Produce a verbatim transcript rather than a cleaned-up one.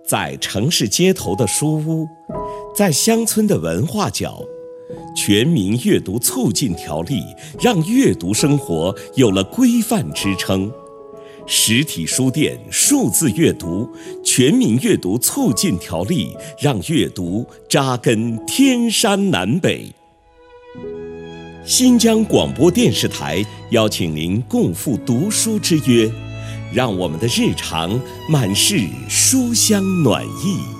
在城市街头的书屋，在乡村的文化角，全民阅读促进条例让阅读生活有了规范支撑。实体书店数字阅读全民阅读促进条例让阅读扎根天山南北。新疆广播电视台邀请您共赴读书之约，让我们的日常满是书香暖意。